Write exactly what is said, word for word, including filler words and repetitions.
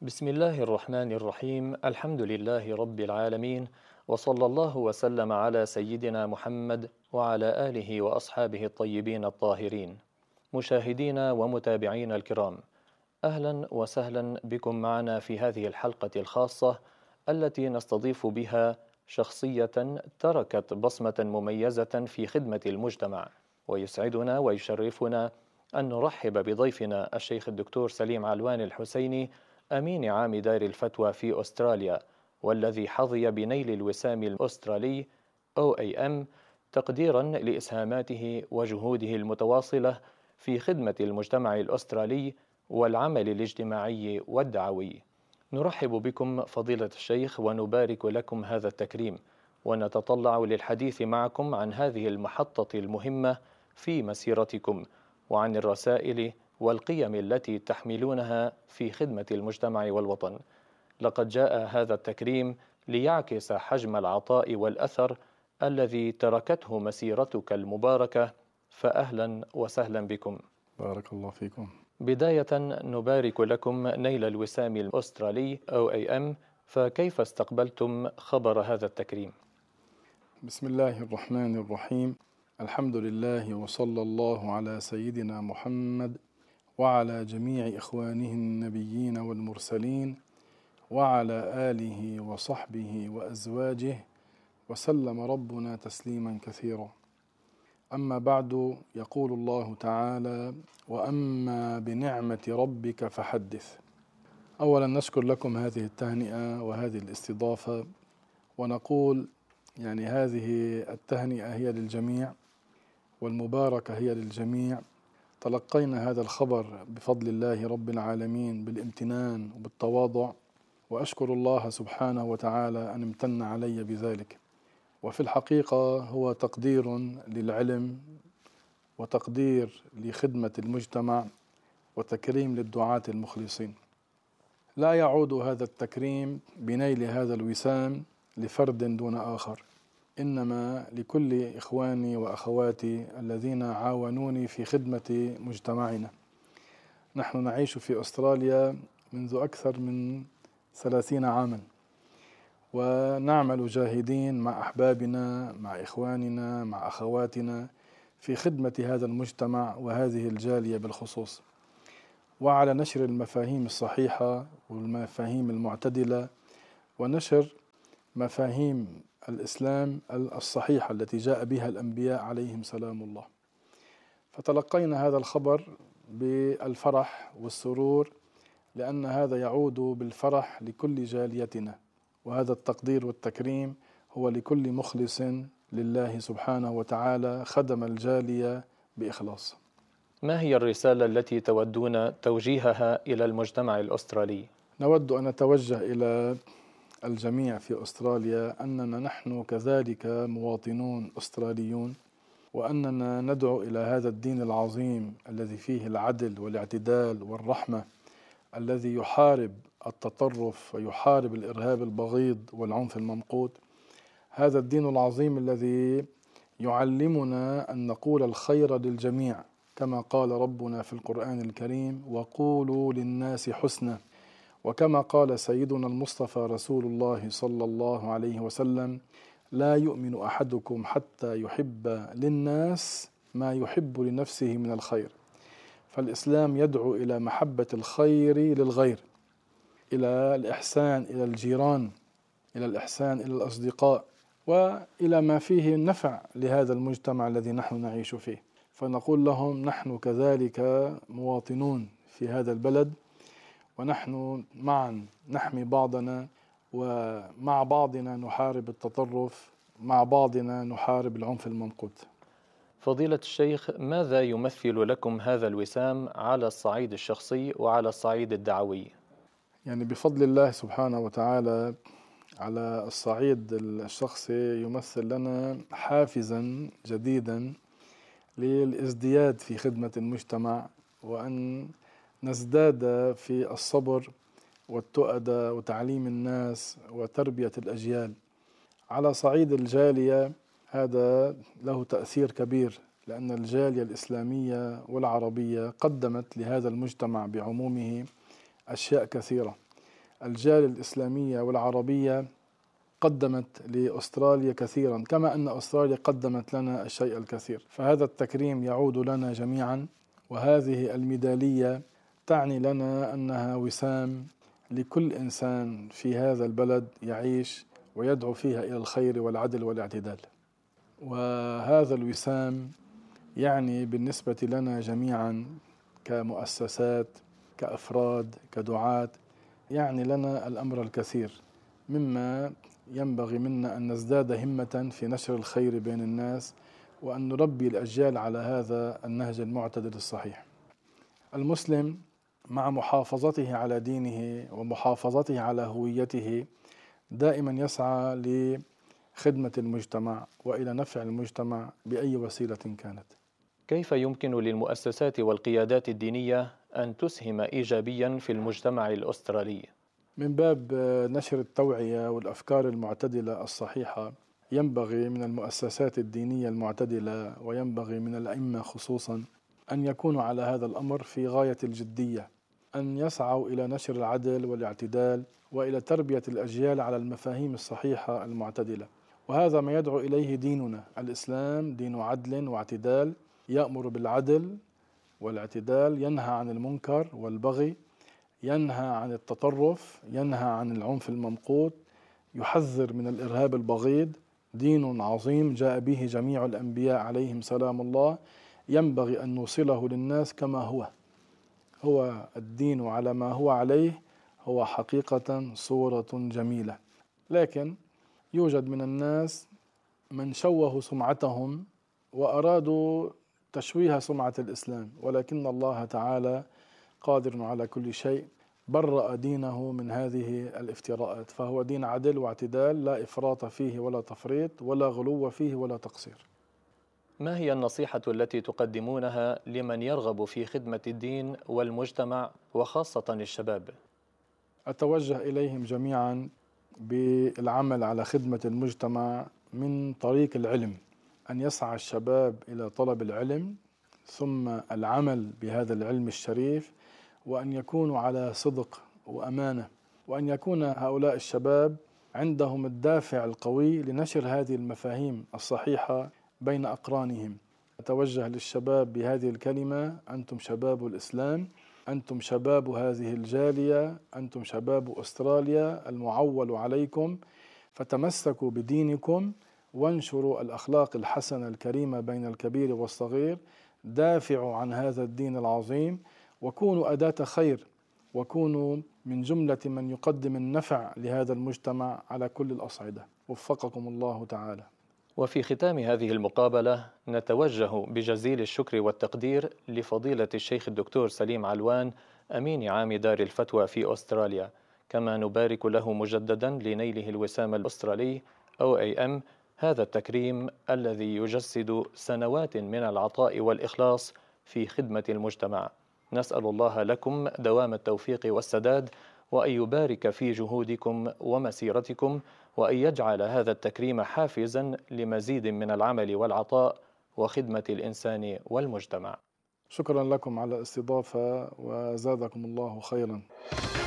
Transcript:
بسم الله الرحمن الرحيم. الحمد لله رب العالمين، وصلى الله وسلم على سيدنا محمد وعلى آله وأصحابه الطيبين الطاهرين. مشاهدينا ومتابعينا الكرام، أهلا وسهلا بكم معنا في هذه الحلقة الخاصة التي نستضيف بها شخصية تركت بصمة مميزة في خدمة المجتمع، ويسعدنا ويشرفنا أن نرحب بضيفنا الشيخ الدكتور سليم علوان الحسيني، أمين عام دار الفتوى في أستراليا، والذي حظي بنيل الوسام الأسترالي أو إي إم تقديرا لإسهاماته وجهوده المتواصلة في خدمة المجتمع الأسترالي والعمل الاجتماعي والدعوي. نرحب بكم فضيلة الشيخ ونبارك لكم هذا التكريم، ونتطلع للحديث معكم عن هذه المحطة المهمة في مسيرتكم، وعن الرسائل والقيم التي تحملونها في خدمة المجتمع والوطن. لقد جاء هذا التكريم ليعكس حجم العطاء والأثر الذي تركته مسيرتك المباركة، فأهلا وسهلا بكم. بارك الله فيكم. بداية نبارك لكم نيل الوسام الأسترالي أو إي إم، فكيف استقبلتم خبر هذا التكريم؟ بسم الله الرحمن الرحيم. الحمد لله وصلى الله على سيدنا محمد وعلى جميع إخوانه النبيين والمرسلين وعلى آله وصحبه وأزواجه وسلم ربنا تسليما كثيرا. أما بعد، يقول الله تعالى: وأما بنعمة ربك فحدث. أولا نشكر لكم هذه التهنئة وهذه الاستضافة، ونقول يعني هذه التهنئة هي للجميع والمباركة هي للجميع. تلقينا هذا الخبر بفضل الله رب العالمين بالامتنان وبالتواضع، وأشكر الله سبحانه وتعالى أن امتن علي بذلك. وفي الحقيقة هو تقدير للعلم وتقدير لخدمة المجتمع وتكريم للدعاة المخلصين. لا يعود هذا التكريم بنيل هذا الوسام لفرد دون آخر، إنما لكل إخواني وأخواتي الذين عاونوني في خدمة مجتمعنا. نحن نعيش في أستراليا منذ أكثر من ثلاثين عاما، ونعمل جاهدين مع أحبابنا، مع إخواننا، مع أخواتنا في خدمة هذا المجتمع وهذه الجالية بالخصوص، وعلى نشر المفاهيم الصحيحة والمفاهيم المعتدلة، ونشر مفاهيم الإسلام الصحيحة التي جاء بها الأنبياء عليهم سلام الله. فتلقينا هذا الخبر بالفرح والسرور، لأن هذا يعود بالفرح لكل جاليتنا، وهذا التقدير والتكريم هو لكل مخلص لله سبحانه وتعالى خدم الجالية بإخلاص. ما هي الرسالة التي تودون توجيهها إلى المجتمع الأسترالي؟ نود أن نتوجه إلى الجميع في أستراليا أننا نحن كذلك مواطنون أستراليون، وأننا ندعو إلى هذا الدين العظيم الذي فيه العدل والاعتدال والرحمة، الذي يحارب التطرف ويحارب الإرهاب البغيض والعنف الممقوت. هذا الدين العظيم الذي يعلمنا أن نقول الخير للجميع، كما قال ربنا في القرآن الكريم: وقولوا للناس حسنا. وكما قال سيدنا المصطفى رسول الله صلى الله عليه وسلم: لا يؤمن أحدكم حتى يحب للناس ما يحب لنفسه من الخير. فالإسلام يدعو إلى محبة الخير للغير، إلى الإحسان إلى الجيران، إلى الإحسان إلى الأصدقاء، وإلى ما فيه النفع لهذا المجتمع الذي نحن نعيش فيه. فنقول لهم: نحن كذلك مواطنون في هذا البلد، ونحن معا نحمي بعضنا، ومع بعضنا نحارب التطرف، مع بعضنا نحارب العنف الممقوت. فضيلة الشيخ، ماذا يمثل لكم هذا الوسام على الصعيد الشخصي وعلى الصعيد الدعوي؟ يعني بفضل الله سبحانه وتعالى على الصعيد الشخصي يمثل لنا حافزا جديدا للازدياد في خدمة المجتمع، وأن نزداد في الصبر والتؤدة وتعليم الناس وتربية الأجيال. على صعيد الجالية هذا له تأثير كبير، لأن الجالية الإسلامية والعربية قدمت لهذا المجتمع بعمومه أشياء كثيرة. الجالية الإسلامية والعربية قدمت لأستراليا كثيرا، كما أن أستراليا قدمت لنا الشيء الكثير، فهذا التكريم يعود لنا جميعا، وهذه الميدالية تعني لنا أنها وسام لكل إنسان في هذا البلد يعيش ويدعو فيها إلى الخير والعدل والاعتدال. وهذا الوسام يعني بالنسبة لنا جميعا كمؤسسات، كأفراد، كدعاة، يعني لنا الأمر الكثير، مما ينبغي منا أن نزداد همة في نشر الخير بين الناس، وأن نربي الأجيال على هذا النهج المعتدل الصحيح. المسلم مع محافظته على دينه ومحافظته على هويته دائما يسعى لخدمة المجتمع وإلى نفع المجتمع بأي وسيلة كانت. كيف يمكن للمؤسسات والقيادات الدينية أن تسهم إيجابيا في المجتمع الأسترالي؟ من باب نشر التوعية والأفكار المعتدلة الصحيحة، ينبغي من المؤسسات الدينية المعتدلة وينبغي من الأئمة خصوصا أن يكونوا على هذا الأمر في غاية الجدية، أن يسعوا إلى نشر العدل والاعتدال وإلى تربية الأجيال على المفاهيم الصحيحة المعتدلة. وهذا ما يدعو إليه ديننا الإسلام، دين عدل واعتدال، يأمر بالعدل والاعتدال، ينهى عن المنكر والبغي، ينهى عن التطرف، ينهى عن العنف الممقوت، يحذر من الإرهاب البغيض. دين عظيم جاء به جميع الأنبياء عليهم سلام الله، ينبغي أن نوصله للناس كما هو هو الدين على ما هو عليه، هو حقيقة صورة جميلة. لكن يوجد من الناس من شوهوا سمعتهم وأرادوا تشويه سمعة الإسلام، ولكن الله تعالى قادر على كل شيء، برأ دينه من هذه الافتراءات، فهو دين عدل واعتدال، لا إفراط فيه ولا تفريط، ولا غلو فيه ولا تقصير. ما هي النصيحة التي تقدمونها لمن يرغب في خدمة الدين والمجتمع وخاصة الشباب؟ أتوجه إليهم جميعا بالعمل على خدمة المجتمع من طريق العلم، أن يسعى الشباب إلى طلب العلم ثم العمل بهذا العلم الشريف، وأن يكونوا على صدق وأمانة، وأن يكون هؤلاء الشباب عندهم الدافع القوي لنشر هذه المفاهيم الصحيحة بين أقرانهم. أتوجه للشباب بهذه الكلمة: أنتم شباب الإسلام، أنتم شباب هذه الجالية، أنتم شباب أستراليا المعول عليكم، فتمسكوا بدينكم وانشروا الأخلاق الحسنة الكريمة بين الكبير والصغير، دافعوا عن هذا الدين العظيم، وكونوا أداة خير، وكونوا من جملة من يقدم النفع لهذا المجتمع على كل الأصعدة. وفقكم الله تعالى. وفي ختام هذه المقابلة نتوجه بجزيل الشكر والتقدير لفضيلة الشيخ الدكتور سليم علوان أمين عام دار الفتوى في أستراليا، كما نبارك له مجددا لنيله الوسام الأسترالي أو إيه إم، هذا التكريم الذي يجسد سنوات من العطاء والإخلاص في خدمة المجتمع. نسأل الله لكم دوام التوفيق والسداد، وأن يبارك في جهودكم ومسيرتكم، وأن يجعل هذا التكريم حافزا لمزيد من العمل والعطاء وخدمة الإنسان والمجتمع. شكرا لكم على الاستضافة وزادكم الله خيرا.